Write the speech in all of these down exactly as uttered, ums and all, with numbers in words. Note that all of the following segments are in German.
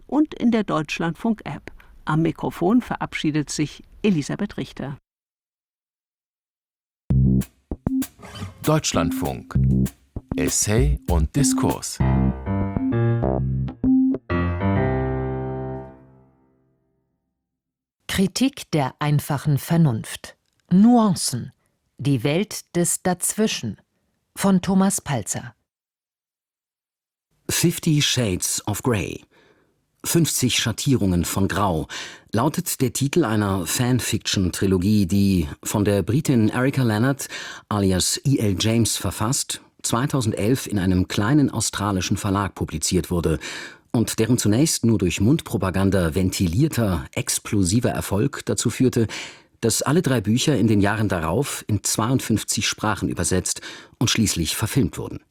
und in der Deutschlandfunk-App. Am Mikrofon verabschiedet sich Elisabeth Richter. Deutschlandfunk. Essay und Diskurs. Kritik der einfachen Vernunft. Nuancen. Die Welt des Dazwischen. Von Thomas Palzer. Fifty Shades of Grey. fünfzig Schattierungen von Grau lautet der Titel einer Fanfiction-Trilogie, die von der Britin Erica Leonard alias E L James verfasst, zweitausendelf in einem kleinen australischen Verlag publiziert wurde und deren zunächst nur durch Mundpropaganda ventilierter, explosiver Erfolg dazu führte, dass alle drei Bücher in den Jahren darauf in zweiundfünfzig Sprachen übersetzt und schließlich verfilmt wurden.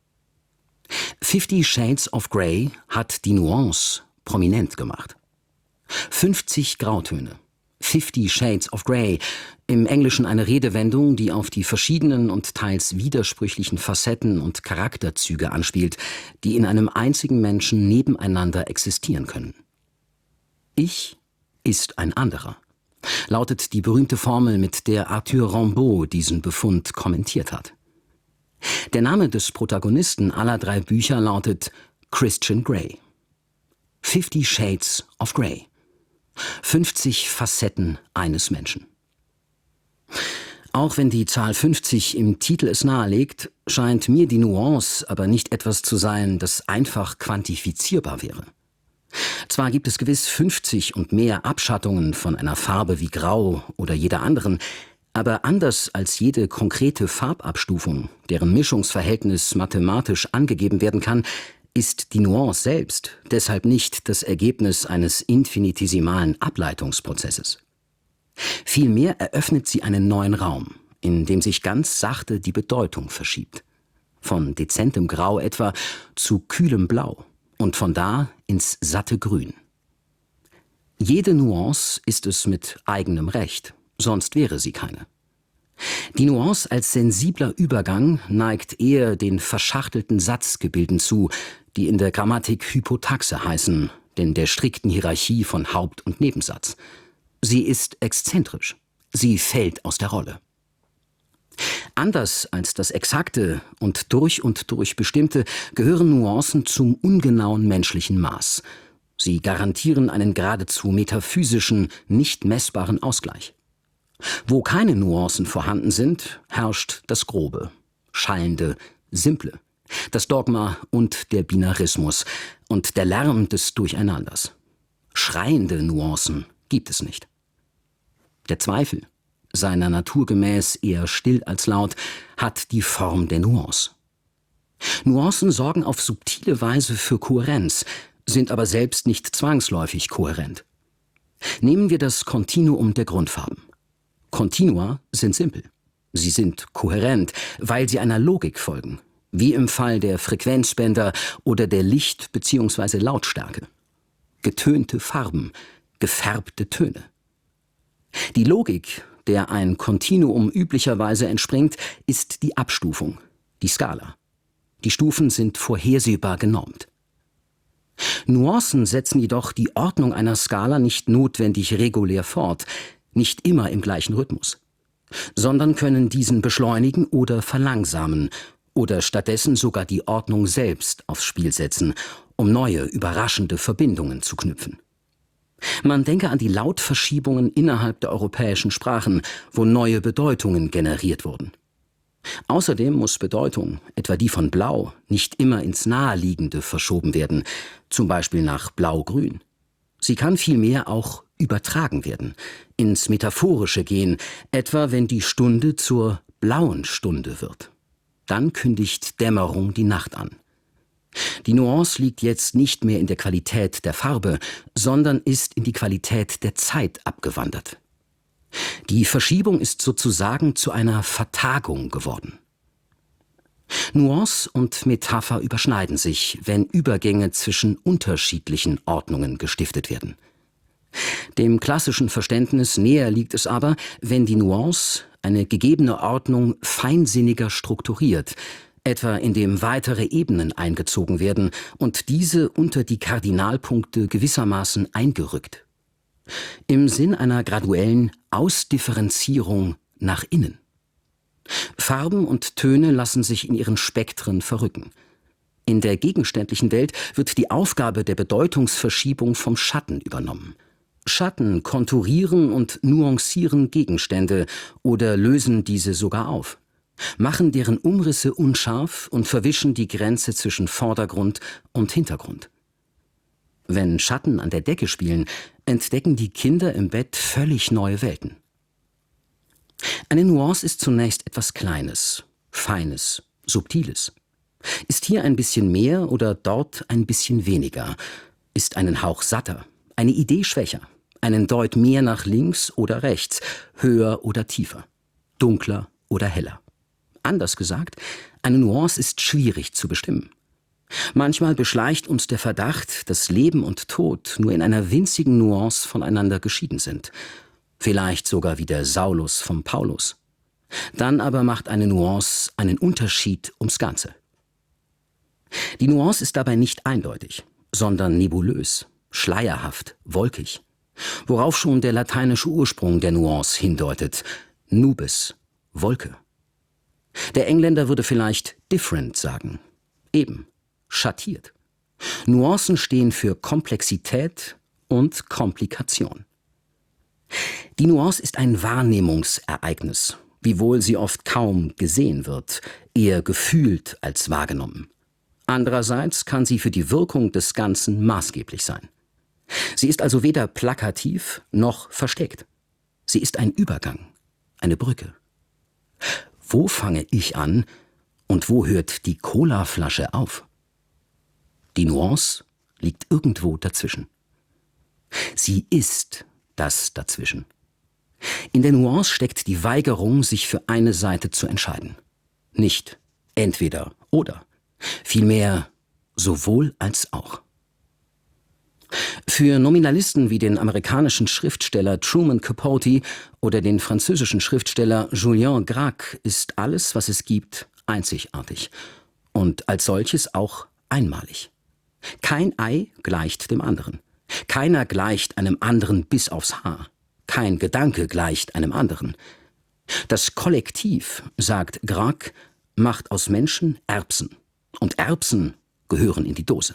Fifty Shades of Grey hat die Nuance prominent gemacht. fünfzig Grautöne. Fifty Shades of Grey, im Englischen eine Redewendung, die auf die verschiedenen und teils widersprüchlichen Facetten und Charakterzüge anspielt, die in einem einzigen Menschen nebeneinander existieren können. Ich ist ein anderer, lautet die berühmte Formel, mit der Arthur Rimbaud diesen Befund kommentiert hat. Der Name des Protagonisten aller drei Bücher lautet Christian Grey. Fifty Shades of Grey. fünfzig Facetten eines Menschen. Auch wenn die Zahl fünfzig im Titel es nahelegt, scheint mir die Nuance aber nicht etwas zu sein, das einfach quantifizierbar wäre. Zwar gibt es gewiss fünfzig und mehr Abschattungen von einer Farbe wie Grau oder jeder anderen, aber anders als jede konkrete Farbabstufung, deren Mischungsverhältnis mathematisch angegeben werden kann, ist die Nuance selbst deshalb nicht das Ergebnis eines infinitesimalen Ableitungsprozesses. Vielmehr eröffnet sie einen neuen Raum, in dem sich ganz sachte die Bedeutung verschiebt. Von dezentem Grau etwa zu kühlem Blau und von da ins satte Grün. Jede Nuance ist es mit eigenem Recht, sonst wäre sie keine. Die Nuance als sensibler Übergang neigt eher den verschachtelten Satzgebilden zu, die in der Grammatik Hypotaxe heißen, denn der strikten Hierarchie von Haupt- und Nebensatz. Sie ist exzentrisch. Sie fällt aus der Rolle. Anders als das Exakte und durch und durch Bestimmte gehören Nuancen zum ungenauen menschlichen Maß. Sie garantieren einen geradezu metaphysischen, nicht messbaren Ausgleich. Wo keine Nuancen vorhanden sind, herrscht das Grobe, Schallende, Simple, das Dogma und der Binarismus und der Lärm des Durcheinanders. Schreiende Nuancen gibt es nicht. Der Zweifel, seiner Natur gemäß eher still als laut, hat die Form der Nuance. Nuancen sorgen auf subtile Weise für Kohärenz, sind aber selbst nicht zwangsläufig kohärent. Nehmen wir das Kontinuum der Grundfarben. Kontinua sind simpel. Sie sind kohärent, weil sie einer Logik folgen, wie im Fall der Frequenzbänder oder der Licht- bzw. Lautstärke. Getönte Farben, gefärbte Töne. Die Logik, der ein Kontinuum üblicherweise entspringt, ist die Abstufung, die Skala. Die Stufen sind vorhersehbar genormt. Nuancen setzen jedoch die Ordnung einer Skala nicht notwendig regulär fort, nicht immer im gleichen Rhythmus, sondern können diesen beschleunigen oder verlangsamen oder stattdessen sogar die Ordnung selbst aufs Spiel setzen, um neue, überraschende Verbindungen zu knüpfen. Man denke an die Lautverschiebungen innerhalb der europäischen Sprachen, wo neue Bedeutungen generiert wurden. Außerdem muss Bedeutung, etwa die von Blau, nicht immer ins Naheliegende verschoben werden, zum Beispiel nach Blau-Grün. Sie kann vielmehr auch übertragen werden, ins Metaphorische gehen, etwa wenn die Stunde zur blauen Stunde wird. Dann kündigt Dämmerung die Nacht an. Die Nuance liegt jetzt nicht mehr in der Qualität der Farbe, sondern ist in die Qualität der Zeit abgewandert. Die Verschiebung ist sozusagen zu einer Vertagung geworden. Nuance und Metapher überschneiden sich, wenn Übergänge zwischen unterschiedlichen Ordnungen gestiftet werden. Dem klassischen Verständnis näher liegt es aber, wenn die Nuance eine gegebene Ordnung feinsinniger strukturiert, etwa indem weitere Ebenen eingezogen werden und diese unter die Kardinalpunkte gewissermaßen eingerückt. Im Sinn einer graduellen Ausdifferenzierung nach innen. Farben und Töne lassen sich in ihren Spektren verrücken. In der gegenständlichen Welt wird die Aufgabe der Bedeutungsverschiebung vom Schatten übernommen. Schatten konturieren und nuancieren Gegenstände oder lösen diese sogar auf, machen deren Umrisse unscharf und verwischen die Grenze zwischen Vordergrund und Hintergrund. Wenn Schatten an der Decke spielen, entdecken die Kinder im Bett völlig neue Welten. Eine Nuance ist zunächst etwas Kleines, Feines, Subtiles. Ist hier ein bisschen mehr oder dort ein bisschen weniger, ist einen Hauch satter, eine Idee schwächer, einen Deut mehr nach links oder rechts, höher oder tiefer, dunkler oder heller. Anders gesagt, eine Nuance ist schwierig zu bestimmen. Manchmal beschleicht uns der Verdacht, dass Leben und Tod nur in einer winzigen Nuance voneinander geschieden sind. Vielleicht sogar wie der Saulus vom Paulus. Dann aber macht eine Nuance einen Unterschied ums Ganze. Die Nuance ist dabei nicht eindeutig, sondern nebulös, schleierhaft, wolkig, worauf schon der lateinische Ursprung der Nuance hindeutet, nubis, Wolke. Der Engländer würde vielleicht different sagen, eben, schattiert. Nuancen stehen für Komplexität und Komplikation. Die Nuance ist ein Wahrnehmungsereignis, wiewohl sie oft kaum gesehen wird, eher gefühlt als wahrgenommen. Andererseits kann sie für die Wirkung des Ganzen maßgeblich sein. Sie ist also weder plakativ noch versteckt. Sie ist ein Übergang, eine Brücke. Wo fange ich an und wo hört die Colaflasche auf? Die Nuance liegt irgendwo dazwischen. Sie ist das Dazwischen. In der Nuance steckt die Weigerung, sich für eine Seite zu entscheiden. Nicht entweder oder, vielmehr sowohl als auch. Für Nominalisten wie den amerikanischen Schriftsteller Truman Capote oder den französischen Schriftsteller Julien Gracq ist alles, was es gibt, einzigartig und als solches auch einmalig. Kein Ei gleicht dem anderen. Keiner gleicht einem anderen bis aufs Haar. Kein Gedanke gleicht einem anderen. Das Kollektiv, sagt Gracq, macht aus Menschen Erbsen. Und Erbsen gehören in die Dose.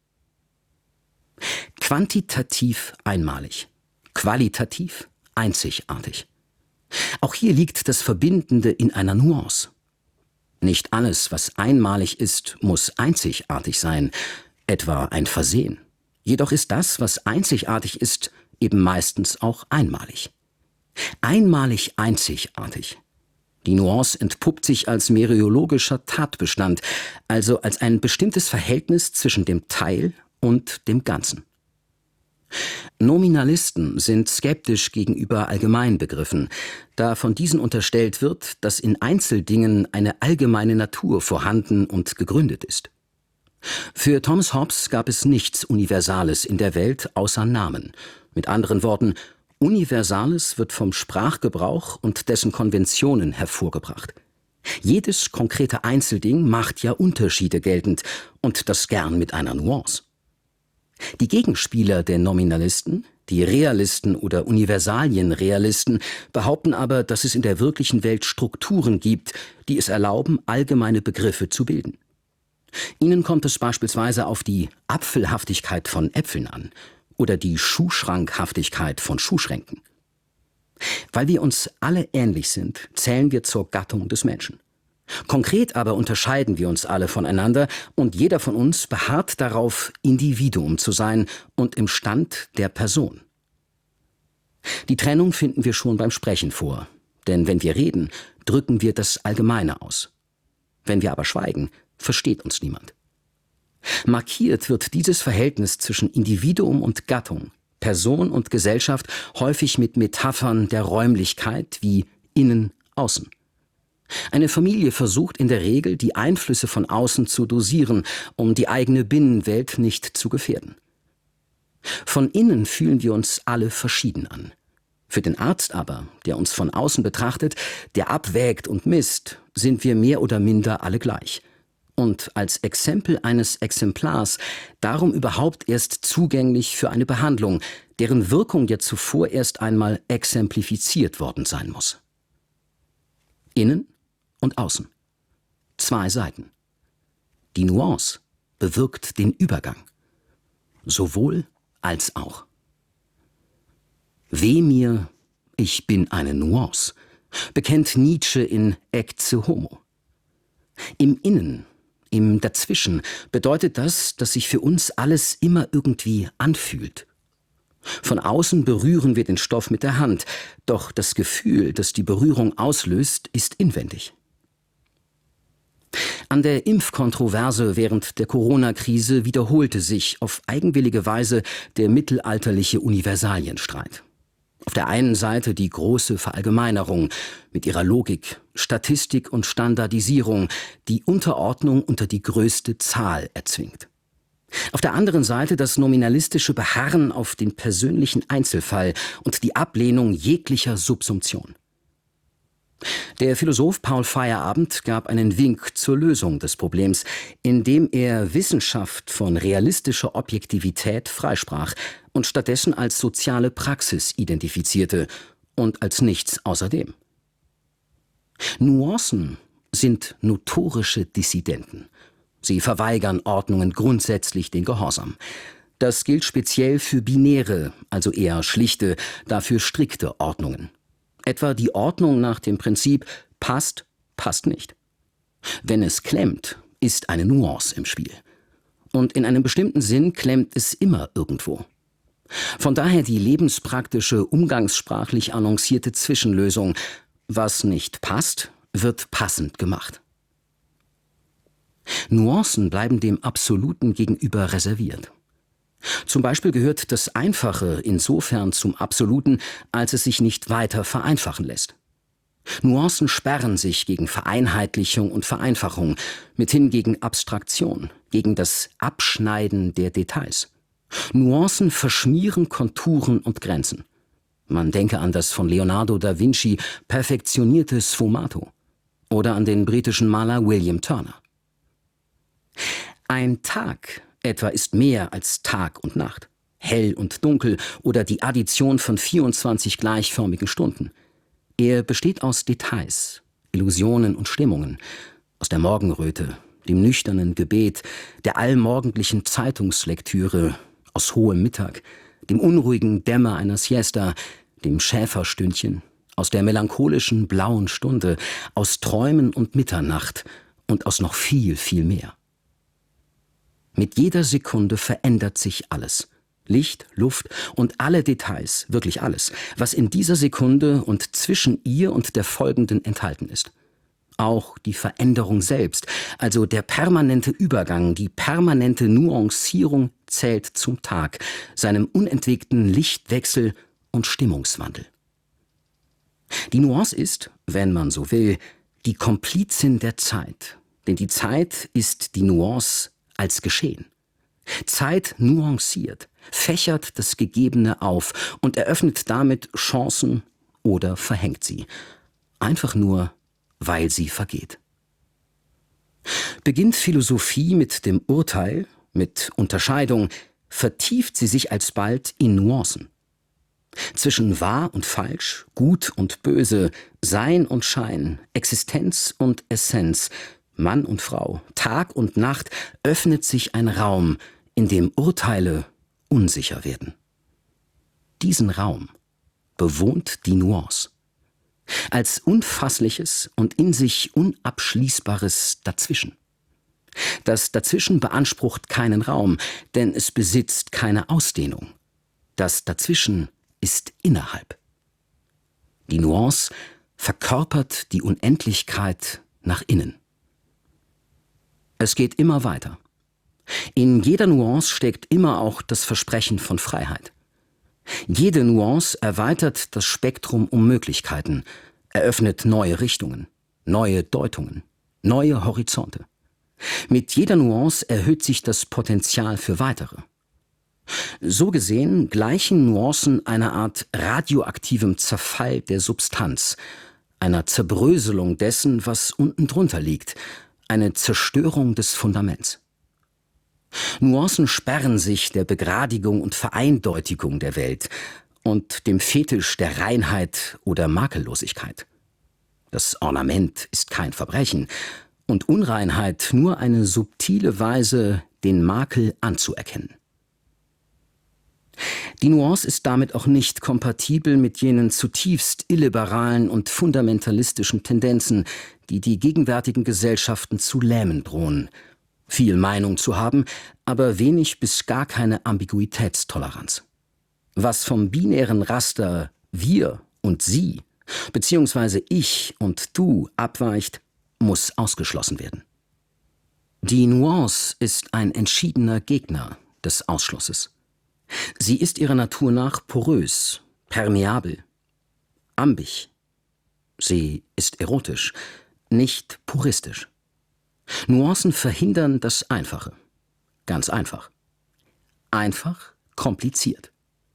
Quantitativ einmalig, qualitativ einzigartig. Auch hier liegt das Verbindende in einer Nuance. Nicht alles, was einmalig ist, muss einzigartig sein, etwa ein Versehen. Jedoch ist das, was einzigartig ist, eben meistens auch einmalig. Einmalig einzigartig. Die Nuance entpuppt sich als mereologischer Tatbestand, also als ein bestimmtes Verhältnis zwischen dem Teil und dem Ganzen. Nominalisten sind skeptisch gegenüber Allgemeinbegriffen, da von diesen unterstellt wird, dass in Einzeldingen eine allgemeine Natur vorhanden und gegründet ist. Für Thomas Hobbes gab es nichts Universales in der Welt außer Namen. Mit anderen Worten, Universales wird vom Sprachgebrauch und dessen Konventionen hervorgebracht. Jedes konkrete Einzelding macht ja Unterschiede geltend und das gern mit einer Nuance. Die Gegenspieler der Nominalisten, die Realisten oder Universalienrealisten, behaupten aber, dass es in der wirklichen Welt Strukturen gibt, die es erlauben, allgemeine Begriffe zu bilden. Ihnen kommt es beispielsweise auf die Apfelhaftigkeit von Äpfeln an oder die Schuhschrankhaftigkeit von Schuhschränken. Weil wir uns alle ähnlich sind, zählen wir zur Gattung des Menschen. Konkret aber unterscheiden wir uns alle voneinander und jeder von uns beharrt darauf, Individuum zu sein und im Stand der Person. Die Trennung finden wir schon beim Sprechen vor, denn wenn wir reden, drücken wir das Allgemeine aus. Wenn wir aber schweigen, versteht uns niemand. Markiert wird dieses Verhältnis zwischen Individuum und Gattung, Person und Gesellschaft häufig mit Metaphern der Räumlichkeit wie innen, außen. Eine Familie versucht in der Regel, die Einflüsse von außen zu dosieren, um die eigene Binnenwelt nicht zu gefährden. Von innen fühlen wir uns alle verschieden an. Für den Arzt aber, der uns von außen betrachtet, der abwägt und misst, sind wir mehr oder minder alle gleich. und als Exempel eines Exemplars darum überhaupt erst zugänglich für eine Behandlung, deren Wirkung ja zuvor erst einmal exemplifiziert worden sein muss. Innen und außen. Zwei Seiten. Die Nuance bewirkt den Übergang. Sowohl als auch. Weh mir, ich bin eine Nuance, bekennt Nietzsche in Ecce Homo. Im Innen, im Dazwischen bedeutet das, dass sich für uns alles immer irgendwie anfühlt. Von außen berühren wir den Stoff mit der Hand, doch das Gefühl, das die Berührung auslöst, ist inwendig. An der Impfkontroverse während der Corona-Krise wiederholte sich auf eigenwillige Weise der mittelalterliche Universalienstreit. Auf der einen Seite die große Verallgemeinerung mit ihrer Logik, Statistik und Standardisierung, die Unterordnung unter die größte Zahl erzwingt. Auf der anderen Seite das nominalistische Beharren auf den persönlichen Einzelfall und die Ablehnung jeglicher Subsumption. Der Philosoph Paul Feyerabend gab einen Wink zur Lösung des Problems, indem er Wissenschaft von realistischer Objektivität freisprach und stattdessen als soziale Praxis identifizierte und als nichts außerdem. Nuancen sind notorische Dissidenten. Sie verweigern Ordnungen grundsätzlich den Gehorsam. Das gilt speziell für binäre, also eher schlichte, dafür strikte Ordnungen. Etwa die Ordnung nach dem Prinzip passt, passt nicht. Wenn es klemmt, ist eine Nuance im Spiel. Und in einem bestimmten Sinn klemmt es immer irgendwo. Von daher die lebenspraktische, umgangssprachlich annoncierte Zwischenlösung: Was nicht passt, wird passend gemacht. Nuancen bleiben dem Absoluten gegenüber reserviert. Zum Beispiel gehört das Einfache insofern zum Absoluten, als es sich nicht weiter vereinfachen lässt. Nuancen sperren sich gegen Vereinheitlichung und Vereinfachung, mithin gegen Abstraktion, gegen das Abschneiden der Details. Nuancen verschmieren Konturen und Grenzen. Man denke an das von Leonardo da Vinci perfektionierte Sfumato oder an den britischen Maler William Turner. Ein Tag etwa ist mehr als Tag und Nacht, hell und dunkel oder die Addition von vierundzwanzig gleichförmigen Stunden. Er besteht aus Details, Illusionen und Stimmungen, aus der Morgenröte, dem nüchternen Gebet, der allmorgendlichen Zeitungslektüre, aus hohem Mittag, dem unruhigen Dämmer einer Siesta, dem Schäferstündchen, aus der melancholischen blauen Stunde, aus Träumen und Mitternacht und aus noch viel, viel mehr. Mit jeder Sekunde verändert sich alles. Licht, Luft und alle Details, wirklich alles, was in dieser Sekunde und zwischen ihr und der folgenden enthalten ist. Auch die Veränderung selbst, also der permanente Übergang, die permanente Nuancierung zählt zum Tag, seinem unentwegten Lichtwechsel und Stimmungswandel. Die Nuance ist, wenn man so will, die Komplizin der Zeit, denn die Zeit ist die Nuance als Geschehen. Zeit nuanciert, fächert das Gegebene auf und eröffnet damit Chancen oder verhängt sie. Einfach nur, weil sie vergeht. Beginnt Philosophie mit dem Urteil, mit Unterscheidung, vertieft sie sich alsbald in Nuancen. Zwischen wahr und falsch, gut und böse, Sein und Schein, Existenz und Essenz, Mann und Frau, Tag und Nacht öffnet sich ein Raum, in dem Urteile unsicher werden. Diesen Raum bewohnt die Nuance. Als unfassliches und in sich unabschließbares Dazwischen. Das Dazwischen beansprucht keinen Raum, denn es besitzt keine Ausdehnung. Das Dazwischen ist innerhalb. Die Nuance verkörpert die Unendlichkeit nach innen. Es geht immer weiter. In jeder Nuance steckt immer auch das Versprechen von Freiheit. Jede Nuance erweitert das Spektrum um Möglichkeiten, eröffnet neue Richtungen, neue Deutungen, neue Horizonte. Mit jeder Nuance erhöht sich das Potenzial für weitere. So gesehen gleichen Nuancen einer Art radioaktivem Zerfall der Substanz, einer Zerbröselung dessen, was unten drunter liegt, eine Zerstörung des Fundaments. Nuancen sperren sich der Begradigung und Vereindeutigung der Welt und dem Fetisch der Reinheit oder Makellosigkeit. Das Ornament ist kein Verbrechen und Unreinheit nur eine subtile Weise, den Makel anzuerkennen. Die Nuance ist damit auch nicht kompatibel mit jenen zutiefst illiberalen und fundamentalistischen Tendenzen, die die gegenwärtigen Gesellschaften zu lähmen drohen. Viel Meinung zu haben, aber wenig bis gar keine Ambiguitätstoleranz. Was vom binären Raster wir und sie beziehungsweise ich und du abweicht, muss ausgeschlossen werden. Die Nuance ist ein entschiedener Gegner des Ausschlusses. Sie ist ihrer Natur nach porös, permeabel, ambig. Sie ist erotisch, nicht puristisch. Nuancen verhindern das Einfache. Ganz einfach. Einfach kompliziert.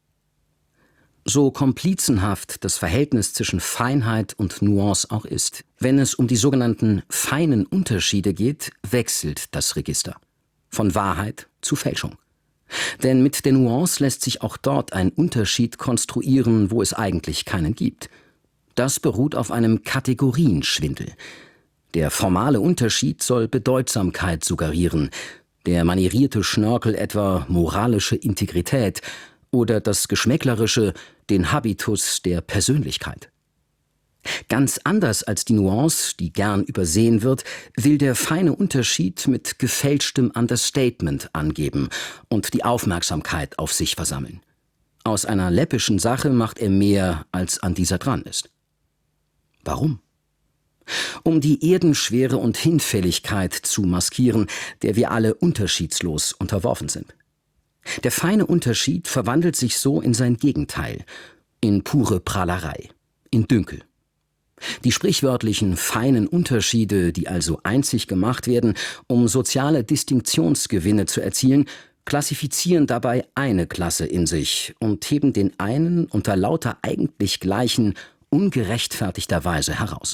So komplizenhaft das Verhältnis zwischen Feinheit und Nuance auch ist, wenn es um die sogenannten feinen Unterschiede geht, wechselt das Register. Von Wahrheit zu Fälschung. Denn mit der Nuance lässt sich auch dort ein Unterschied konstruieren, wo es eigentlich keinen gibt. Das beruht auf einem Kategorienschwindel. Der formale Unterschied soll Bedeutsamkeit suggerieren, der manierierte Schnörkel etwa moralische Integrität oder das Geschmäcklerische den Habitus der Persönlichkeit. Ganz anders als die Nuance, die gern übersehen wird, will der feine Unterschied mit gefälschtem Understatement angeben und die Aufmerksamkeit auf sich versammeln. Aus einer läppischen Sache macht er mehr, als an dieser dran ist. Warum? Um die Erdenschwere und Hinfälligkeit zu maskieren, der wir alle unterschiedslos unterworfen sind. Der feine Unterschied verwandelt sich so in sein Gegenteil, in pure Prahlerei, in Dünkel. Die sprichwörtlichen feinen Unterschiede, die also einzig gemacht werden, um soziale Distinktionsgewinne zu erzielen, klassifizieren dabei eine Klasse in sich und heben den einen unter lauter eigentlich Gleichen ungerechtfertigterweise heraus.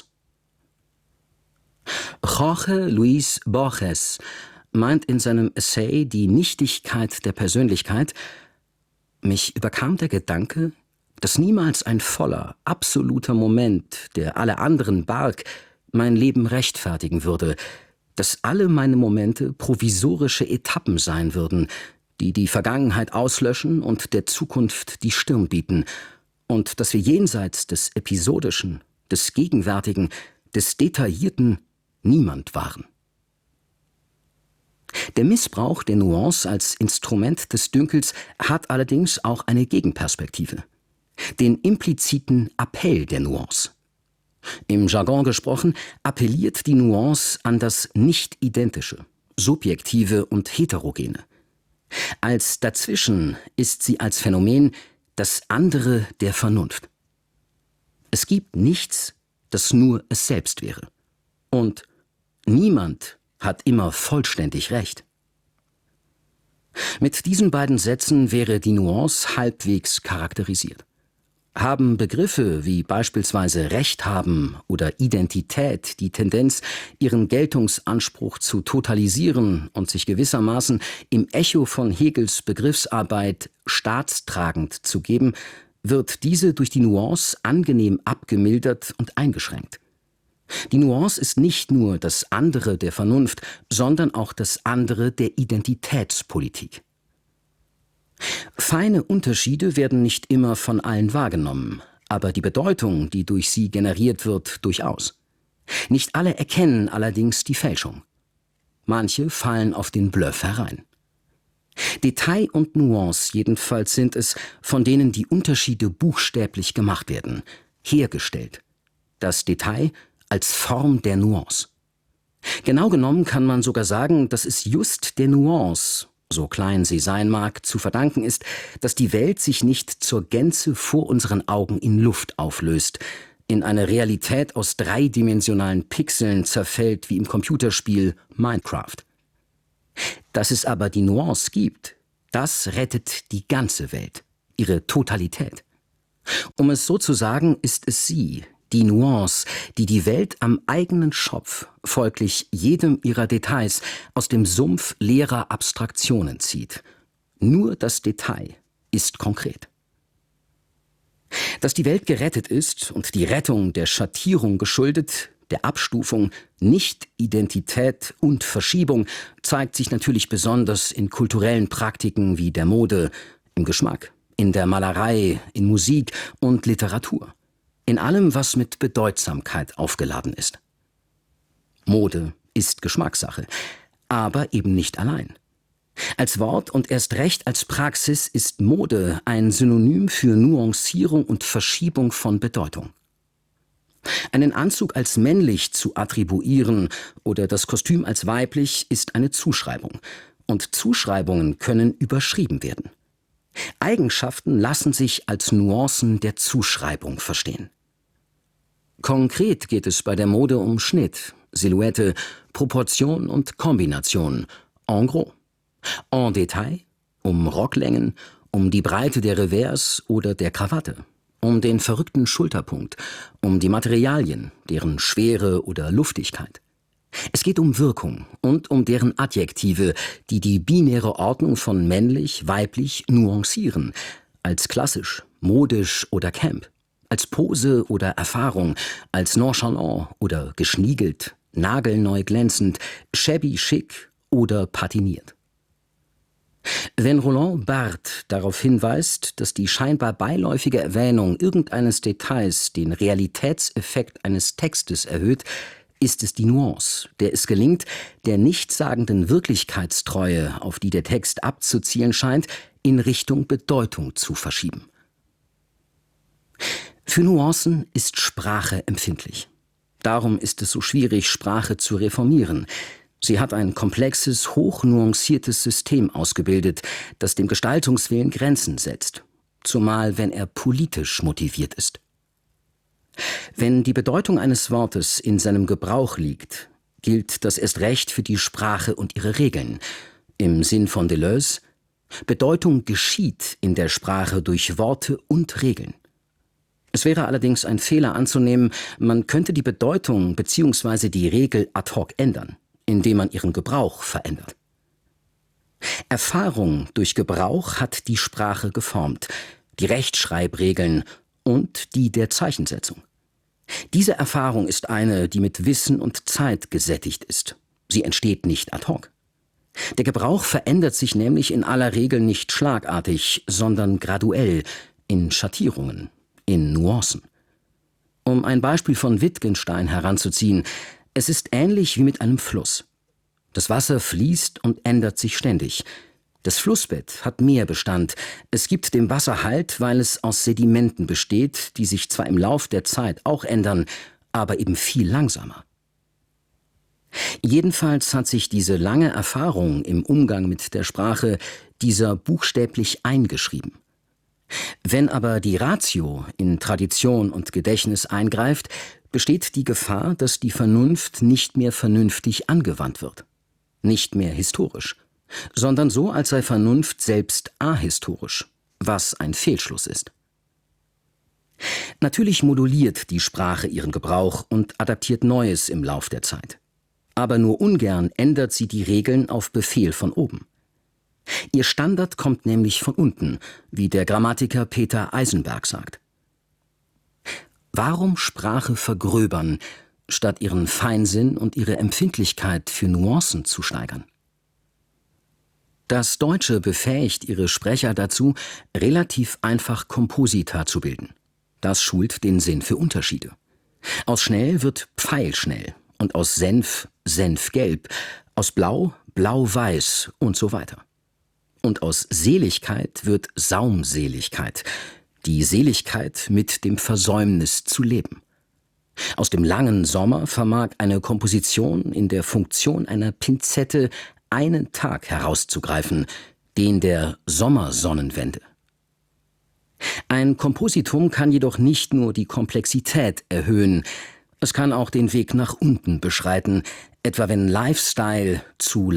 Jorge Luis Borges meint in seinem Essay Die Nichtigkeit der Persönlichkeit: Mich überkam der Gedanke, dass niemals ein voller, absoluter Moment, der alle anderen barg, mein Leben rechtfertigen würde, dass alle meine Momente provisorische Etappen sein würden, die die Vergangenheit auslöschen und der Zukunft die Stirn bieten, und dass wir jenseits des Episodischen, des Gegenwärtigen, des Detaillierten niemand waren. Der Missbrauch der Nuance als Instrument des Dünkels hat allerdings auch eine Gegenperspektive: den impliziten Appell der Nuance. Im Jargon gesprochen appelliert die Nuance an das Nicht-Identische, Subjektive und Heterogene. Als Dazwischen ist sie als Phänomen das andere der Vernunft. Es gibt nichts, das nur es selbst wäre. Und niemand hat immer vollständig recht. Mit diesen beiden Sätzen wäre die Nuance halbwegs charakterisiert. Haben Begriffe wie beispielsweise Recht haben oder Identität die Tendenz, ihren Geltungsanspruch zu totalisieren und sich gewissermaßen im Echo von Hegels Begriffsarbeit staatstragend zu geben, wird diese durch die Nuance angenehm abgemildert und eingeschränkt. Die Nuance ist nicht nur das andere der Vernunft, sondern auch das andere der Identitätspolitik. Feine Unterschiede werden nicht immer von allen wahrgenommen, aber die Bedeutung, die durch sie generiert wird, durchaus. Nicht alle erkennen allerdings die Fälschung. Manche fallen auf den Bluff herein. Detail und Nuance jedenfalls sind es, von denen die Unterschiede buchstäblich gemacht werden, hergestellt. Das Detail als Form der Nuance. Genau genommen kann man sogar sagen, dass es just der Nuance, so klein sie sein mag, zu verdanken ist, dass die Welt sich nicht zur Gänze vor unseren Augen in Luft auflöst, in eine Realität aus dreidimensionalen Pixeln zerfällt wie im Computerspiel Minecraft. Dass es aber die Nuance gibt, das rettet die ganze Welt, ihre Totalität. Um es so zu sagen, ist es sie, Die Nuance, die die Welt am eigenen Schopf, folglich jedem ihrer Details, aus dem Sumpf leerer Abstraktionen zieht. Nur das Detail ist konkret. Dass die Welt gerettet ist und die Rettung der Schattierung geschuldet, der Abstufung, Nicht-Identität und Verschiebung, zeigt sich natürlich besonders in kulturellen Praktiken wie der Mode, im Geschmack, in der Malerei, in Musik und Literatur. In allem, was mit Bedeutsamkeit aufgeladen ist. Mode ist Geschmackssache, aber eben nicht allein. Als Wort und erst recht als Praxis ist Mode ein Synonym für Nuancierung und Verschiebung von Bedeutung. Einen Anzug als männlich zu attribuieren oder das Kostüm als weiblich ist eine Zuschreibung. Und Zuschreibungen können überschrieben werden. Eigenschaften lassen sich als Nuancen der Zuschreibung verstehen. Konkret geht es bei der Mode um Schnitt, Silhouette, Proportion und Kombination, en gros. En Detail um Rocklängen, um die Breite der Revers oder der Krawatte, um den verrückten Schulterpunkt, um die Materialien, deren Schwere oder Luftigkeit. Es geht um Wirkung und um deren Adjektive, die die binäre Ordnung von männlich, weiblich nuancieren, als klassisch, modisch oder camp. Als Pose oder Erfahrung, als nonchalant oder geschniegelt, nagelneu glänzend, shabby chic oder patiniert. Wenn Roland Barthes darauf hinweist, dass die scheinbar beiläufige Erwähnung irgendeines Details den Realitätseffekt eines Textes erhöht, ist es die Nuance, der es gelingt, der nichtssagenden Wirklichkeitstreue, auf die der Text abzuzielen scheint, in Richtung Bedeutung zu verschieben. Für Nuancen ist Sprache empfindlich. Darum ist es so schwierig, Sprache zu reformieren. Sie hat ein komplexes, hochnuanciertes System ausgebildet, das dem Gestaltungswillen Grenzen setzt, zumal wenn er politisch motiviert ist. Wenn die Bedeutung eines Wortes in seinem Gebrauch liegt, gilt das erst recht für die Sprache und ihre Regeln. Im Sinn von Deleuze: Bedeutung geschieht in der Sprache durch Worte und Regeln. Es wäre allerdings ein Fehler anzunehmen, man könnte die Bedeutung bzw. die Regel ad hoc ändern, indem man ihren Gebrauch verändert. Erfahrung durch Gebrauch hat die Sprache geformt, die Rechtschreibregeln und die der Zeichensetzung. Diese Erfahrung ist eine, die mit Wissen und Zeit gesättigt ist. Sie entsteht nicht ad hoc. Der Gebrauch verändert sich nämlich in aller Regel nicht schlagartig, sondern graduell, in Schattierungen, in Nuancen. Um ein Beispiel von Wittgenstein heranzuziehen: Es ist ähnlich wie mit einem Fluss. Das Wasser fließt und ändert sich ständig. Das Flussbett hat Meerbestand. Es gibt dem Wasser Halt, weil es aus Sedimenten besteht, die sich zwar im Lauf der Zeit auch ändern, aber eben viel langsamer. Jedenfalls hat sich diese lange Erfahrung im Umgang mit der Sprache dieser buchstäblich eingeschrieben. Wenn aber die Ratio in Tradition und Gedächtnis eingreift, besteht die Gefahr, dass die Vernunft nicht mehr vernünftig angewandt wird. Nicht mehr historisch, sondern so, als sei Vernunft selbst ahistorisch, was ein Fehlschluss ist. Natürlich moduliert die Sprache ihren Gebrauch und adaptiert Neues im Lauf der Zeit. Aber nur ungern ändert sie die Regeln auf Befehl von oben. Ihr Standard kommt nämlich von unten, wie der Grammatiker Peter Eisenberg sagt. Warum Sprache vergröbern, statt ihren Feinsinn und ihre Empfindlichkeit für Nuancen zu steigern? Das Deutsche befähigt ihre Sprecher dazu, relativ einfach Komposita zu bilden. Das schult den Sinn für Unterschiede. Aus schnell wird pfeilschnell und aus Senf senfgelb, aus blau blau-weiß und so weiter. Und aus Seligkeit wird Saumseligkeit, die Seligkeit mit dem Versäumnis zu leben. Aus dem langen Sommer vermag eine Komposition in der Funktion einer Pinzette einen Tag herauszugreifen, den der Sommersonnenwende. Ein Kompositum kann jedoch nicht nur die Komplexität erhöhen, es kann auch den Weg nach unten beschreiten, etwa wenn Lifestyle zu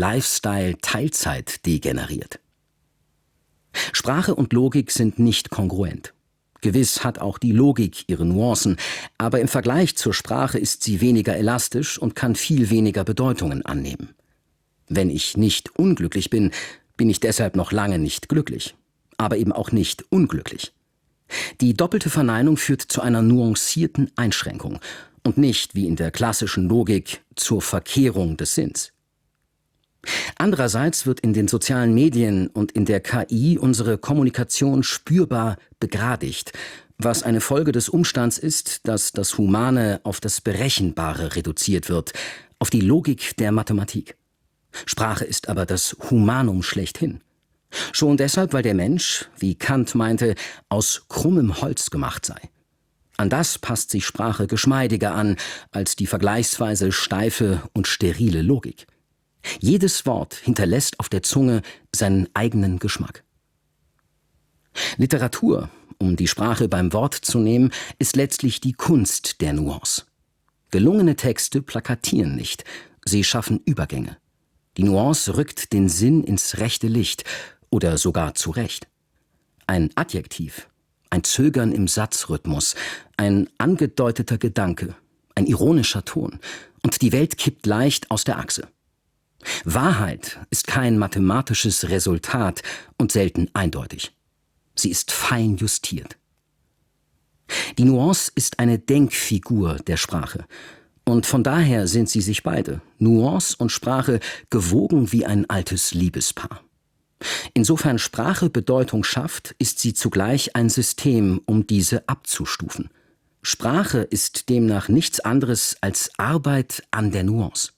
Lifestyle-Teilzeit degeneriert. Sprache und Logik sind nicht kongruent. Gewiss hat auch die Logik ihre Nuancen, aber im Vergleich zur Sprache ist sie weniger elastisch und kann viel weniger Bedeutungen annehmen. Wenn ich nicht unglücklich bin, bin ich deshalb noch lange nicht glücklich, aber eben auch nicht unglücklich. Die doppelte Verneinung führt zu einer nuancierten Einschränkung und nicht, wie in der klassischen Logik, zur Verkehrung des Sinns. Andererseits wird in den sozialen Medien und in der K I unsere Kommunikation spürbar begradigt, was eine Folge des Umstands ist, dass das Humane auf das Berechenbare reduziert wird, auf die Logik der Mathematik. Sprache ist aber das Humanum schlechthin. Schon deshalb, weil der Mensch, wie Kant meinte, aus krummem Holz gemacht sei. An das passt sich Sprache geschmeidiger an als die vergleichsweise steife und sterile Logik. Jedes Wort hinterlässt auf der Zunge seinen eigenen Geschmack. Literatur, um die Sprache beim Wort zu nehmen, ist letztlich die Kunst der Nuance. Gelungene Texte plakatieren nicht, sie schaffen Übergänge. Die Nuance rückt den Sinn ins rechte Licht oder sogar zurecht. Ein Adjektiv, ein Zögern im Satzrhythmus, ein angedeuteter Gedanke, ein ironischer Ton und die Welt kippt leicht aus der Achse. Wahrheit ist kein mathematisches Resultat und selten eindeutig. Sie ist fein justiert. Die Nuance ist eine Denkfigur der Sprache. Und von daher sind sie sich beide, Nuance und Sprache, gewogen wie ein altes Liebespaar. Insofern Sprache Bedeutung schafft, ist sie zugleich ein System, um diese abzustufen. Sprache ist demnach nichts anderes als Arbeit an der Nuance.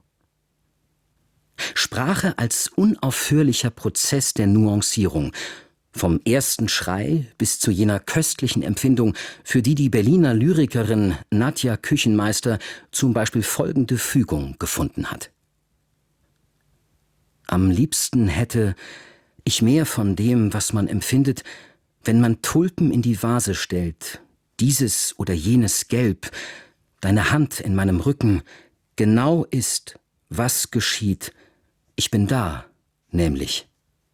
Sprache als unaufhörlicher Prozess der Nuancierung, vom ersten Schrei bis zu jener köstlichen Empfindung, für die die Berliner Lyrikerin Nadja Küchenmeister zum Beispiel folgende Fügung gefunden hat. Am liebsten hätte ich mehr von dem, was man empfindet, wenn man Tulpen in die Vase stellt, dieses oder jenes Gelb, deine Hand in meinem Rücken, genau ist, was geschieht, ich bin da, nämlich.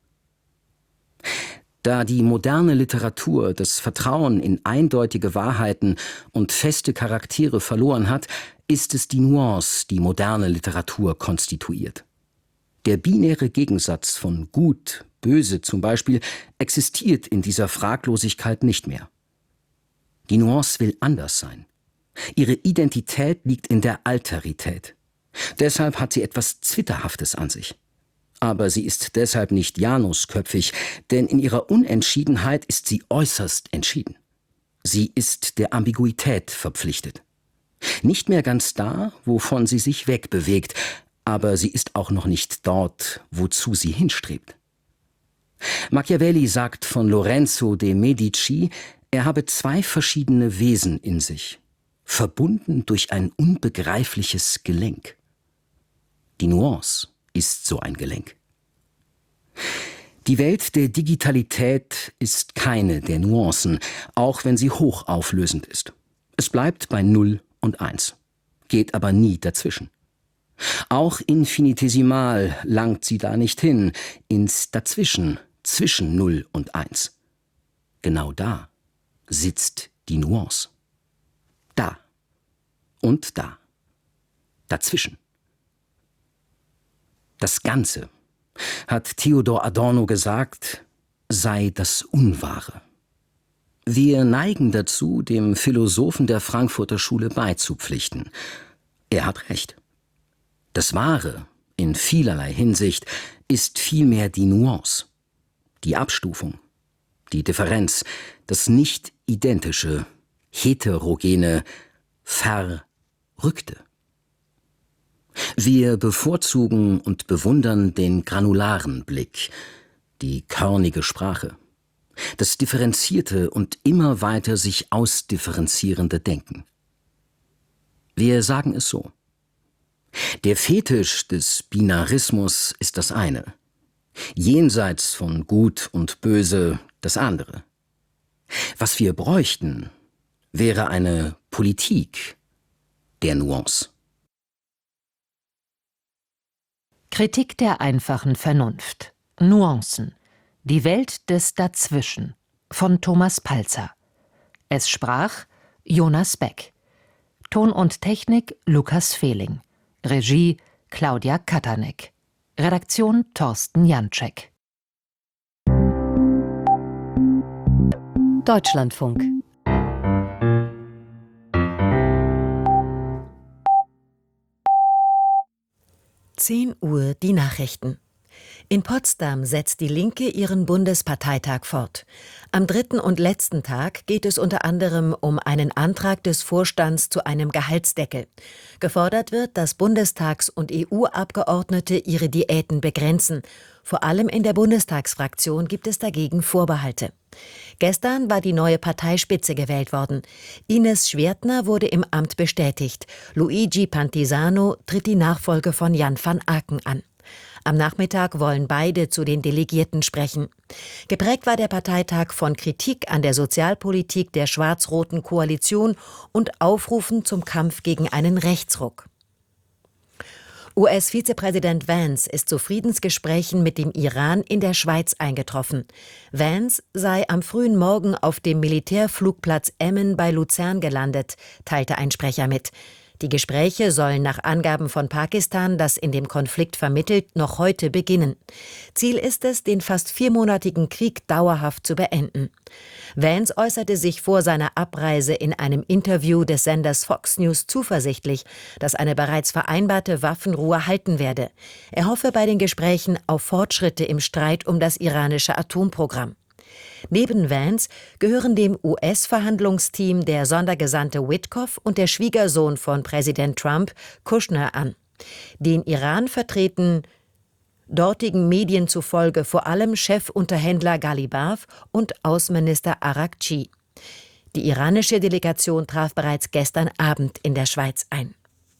Da die moderne Literatur das Vertrauen in eindeutige Wahrheiten und feste Charaktere verloren hat, ist es die Nuance, die moderne Literatur konstituiert. Der binäre Gegensatz von Gut, Böse zum Beispiel existiert in dieser Fraglosigkeit nicht mehr. Die Nuance will anders sein. Ihre Identität liegt in der Alterität. Deshalb hat sie etwas Zwitterhaftes an sich. Aber sie ist deshalb nicht janusköpfig, denn in ihrer Unentschiedenheit ist sie äußerst entschieden. Sie ist der Ambiguität verpflichtet. Nicht mehr ganz da, wovon sie sich wegbewegt, aber sie ist auch noch nicht dort, wozu sie hinstrebt. Machiavelli sagt von Lorenzo de' Medici, er habe zwei verschiedene Wesen in sich, verbunden durch ein unbegreifliches Gelenk. Die Nuance ist so ein Gelenk. Die Welt der Digitalität ist keine der Nuancen, auch wenn sie hochauflösend ist. Es bleibt bei Null und Eins, geht aber nie dazwischen. Auch infinitesimal langt sie da nicht hin, ins Dazwischen, zwischen Null und Eins. Genau da sitzt die Nuance. Da und da. Dazwischen. Das Ganze, hat Theodor Adorno gesagt, sei das Unwahre. Wir neigen dazu, dem Philosophen der Frankfurter Schule beizupflichten. Er hat recht. Das Wahre, in vielerlei Hinsicht, ist vielmehr die Nuance, die Abstufung, die Differenz, das nicht-identische, heterogene, Verrückte. Wir bevorzugen und bewundern den granularen Blick, die körnige Sprache, das differenzierte und immer weiter sich ausdifferenzierende Denken. Wir sagen es so. Der Fetisch des Binarismus ist das eine, jenseits von Gut und Böse das andere. Was wir bräuchten, wäre eine Politik der Nuance. Kritik der einfachen Vernunft. Nuancen. Die Welt des Dazwischen. Von Thomas Palzer. Es sprach Jonas Beck. Ton und Technik Lukas Fehling. Regie Claudia Katanek. Redaktion Thorsten Janczek. Deutschlandfunk. zehn Uhr die Nachrichten. In Potsdam setzt die Linke ihren Bundesparteitag fort. Am dritten und letzten Tag geht es unter anderem um einen Antrag des Vorstands zu einem Gehaltsdeckel. Gefordert wird, dass Bundestags- und E U-Abgeordnete ihre Diäten begrenzen. Vor allem in der Bundestagsfraktion gibt es dagegen Vorbehalte. Gestern war die neue Parteispitze gewählt worden. Ines Schwertner wurde im Amt bestätigt. Luigi Pantisano tritt die Nachfolge von Jan van Aken an. Am Nachmittag wollen beide zu den Delegierten sprechen. Geprägt war der Parteitag von Kritik an der Sozialpolitik der schwarz-roten Koalition und Aufrufen zum Kampf gegen einen Rechtsruck. U S-Vizepräsident Vance ist zu Friedensgesprächen mit dem Iran in der Schweiz eingetroffen. Vance sei am frühen Morgen auf dem Militärflugplatz Emmen bei Luzern gelandet, teilte ein Sprecher mit. Die Gespräche sollen nach Angaben von Pakistan, das in dem Konflikt vermittelt, noch heute beginnen. Ziel ist es, den fast viermonatigen Krieg dauerhaft zu beenden. Vance äußerte sich vor seiner Abreise in einem Interview des Senders Fox News zuversichtlich, dass eine bereits vereinbarte Waffenruhe halten werde. Er hoffe bei den Gesprächen auf Fortschritte im Streit um das iranische Atomprogramm. Neben Vance gehören dem U S-Verhandlungsteam der Sondergesandte Witkoff und der Schwiegersohn von Präsident Trump, Kushner, an. Den Iran vertreten dortigen Medien zufolge vor allem Chefunterhändler Ghalibaf und Außenminister Araghchi. Die iranische Delegation traf bereits gestern Abend in der Schweiz ein.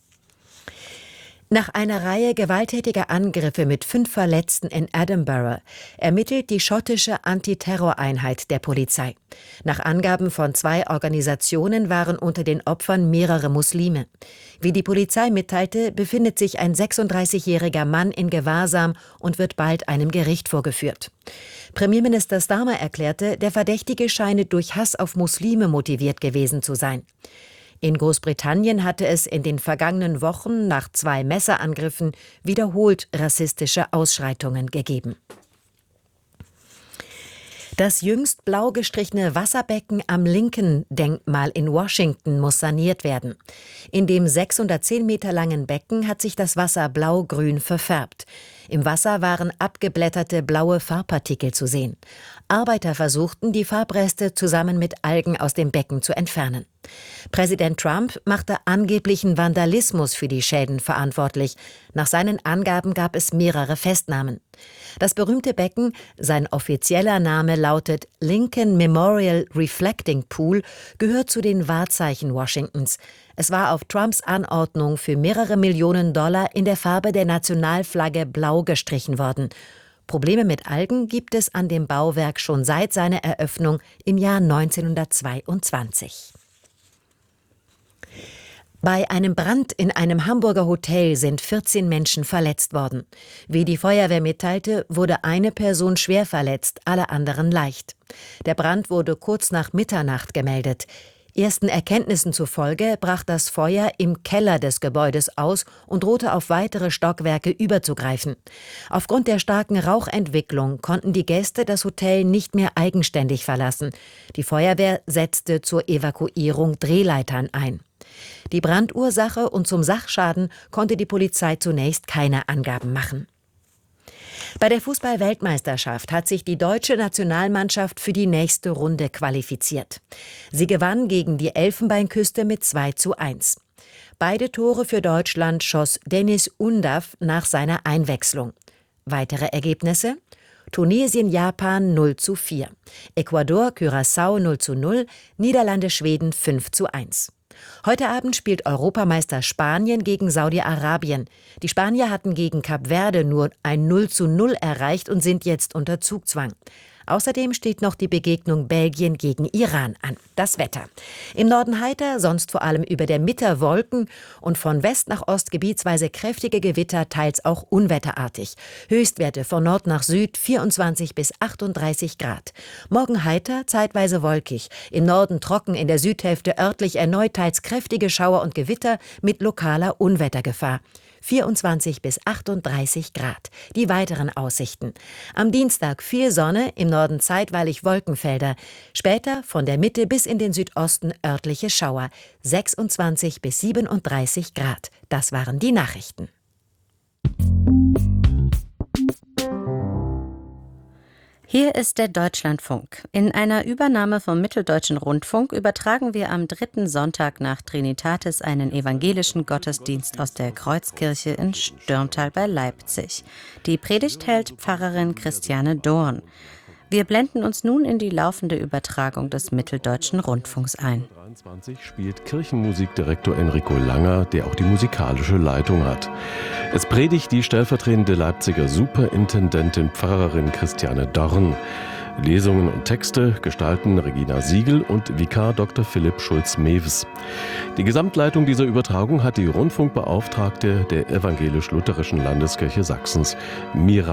Nach einer Reihe gewalttätiger Angriffe mit fünf Verletzten in Edinburgh ermittelt die schottische Antiterroreinheit der Polizei. Nach Angaben von zwei Organisationen waren unter den Opfern mehrere Muslime. Wie die Polizei mitteilte, befindet sich ein sechsunddreißigjähriger Mann in Gewahrsam und wird bald einem Gericht vorgeführt. Premierminister Starmer erklärte, der Verdächtige scheine durch Hass auf Muslime motiviert gewesen zu sein. In Großbritannien hatte es in den vergangenen Wochen nach zwei Messerangriffen wiederholt rassistische Ausschreitungen gegeben. Das jüngst blau gestrichene Wasserbecken am Lincoln-Denkmal in Washington muss saniert werden. In dem sechshundertzehn Meter langen Becken hat sich das Wasser blau-grün verfärbt. Im Wasser waren abgeblätterte blaue Farbpartikel zu sehen. Arbeiter versuchten, die Farbreste zusammen mit Algen aus dem Becken zu entfernen. Präsident Trump machte angeblichen Vandalismus für die Schäden verantwortlich. Nach seinen Angaben gab es mehrere Festnahmen. Das berühmte Becken, sein offizieller Name lautet Lincoln Memorial Reflecting Pool, gehört zu den Wahrzeichen Washingtons. Es war auf Trumps Anordnung für mehrere Millionen Dollar in der Farbe der Nationalflagge blau gestrichen worden. Probleme mit Algen gibt es an dem Bauwerk schon seit seiner Eröffnung im Jahr neunzehnhundertzweiundzwanzig. Bei einem Brand in einem Hamburger Hotel sind vierzehn Menschen verletzt worden. Wie die Feuerwehr mitteilte, wurde eine Person schwer verletzt, alle anderen leicht. Der Brand wurde kurz nach Mitternacht gemeldet. Ersten Erkenntnissen zufolge brach das Feuer im Keller des Gebäudes aus und drohte auf weitere Stockwerke überzugreifen. Aufgrund der starken Rauchentwicklung konnten die Gäste das Hotel nicht mehr eigenständig verlassen. Die Feuerwehr setzte zur Evakuierung Drehleitern ein. Die Brandursache und zum Sachschaden konnte die Polizei zunächst keine Angaben machen. Bei der Fußball-Weltmeisterschaft hat sich die deutsche Nationalmannschaft für die nächste Runde qualifiziert. Sie gewann gegen die Elfenbeinküste mit zwei zu eins. Beide Tore für Deutschland schoss Dennis Undav nach seiner Einwechslung. Weitere Ergebnisse: Tunesien-Japan null zu vier, Ecuador-Curaçao null zu null, Niederlande-Schweden fünf zu eins. Heute Abend spielt Europameister Spanien gegen Saudi-Arabien. Die Spanier hatten gegen Kap Verde nur ein null zu null erreicht und sind jetzt unter Zugzwang. Außerdem steht noch die Begegnung Belgien gegen Iran an. Das Wetter. Im Norden heiter, sonst vor allem über der Mitte Wolken und von West nach Ost gebietsweise kräftige Gewitter, teils auch unwetterartig. Höchstwerte von Nord nach Süd vierundzwanzig bis achtunddreißig Grad. Morgen heiter, zeitweise wolkig. Im Norden trocken, in der Südhälfte örtlich erneut teils kräftige Schauer und Gewitter mit lokaler Unwettergefahr. vierundzwanzig bis achtunddreißig Grad. Die weiteren Aussichten. Am Dienstag viel Sonne, im Norden zeitweilig Wolkenfelder. Später von der Mitte bis in den Südosten örtliche Schauer. sechsundzwanzig bis siebenunddreißig Grad. Das waren die Nachrichten. Hier ist der Deutschlandfunk. In einer Übernahme vom Mitteldeutschen Rundfunk übertragen wir am dritten Sonntag nach Trinitatis einen evangelischen Gottesdienst aus der Kreuzkirche in Stürmtal bei Leipzig. Die Predigt hält Pfarrerin Christiane Dorn. Wir blenden uns nun in die laufende Übertragung des Mitteldeutschen Rundfunks ein. dreiundzwanzig spielt Kirchenmusikdirektor Enrico Langer, der auch die musikalische Leitung hat. Es predigt die stellvertretende Leipziger Superintendentin Pfarrerin Christiane Dorn. Lesungen und Texte gestalten Regina Siegel und Vikar Doktor Philipp Schulz-Mewes. Die Gesamtleitung dieser Übertragung hat die Rundfunkbeauftragte der Evangelisch-Lutherischen Landeskirche Sachsens, Mira